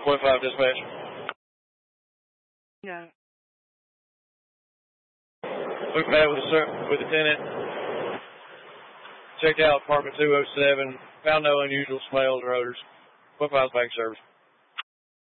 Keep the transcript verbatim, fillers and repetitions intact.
Point five dispatch. Yeah. Look back with the, with the tenant. Checked out apartment two oh seven. Found no unusual smells or odors. Point five bank service.